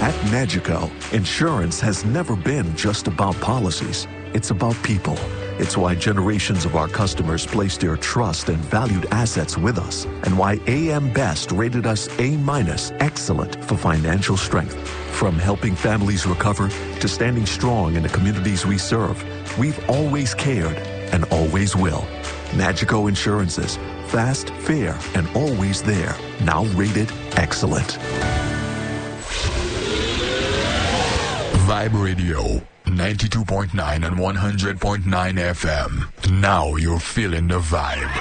At Magico, insurance has never been just about policies. It's about people. It's why generations of our customers placed their trust and valued assets with us, and why AM Best rated us A- excellent for financial strength. From helping families recover to standing strong in the communities we serve, we've always cared and always will. Magico Insurances, fast, fair, and always there. Now rated excellent. Vibe Radio, 92.9 and 100.9 FM. Now you're feeling the vibe.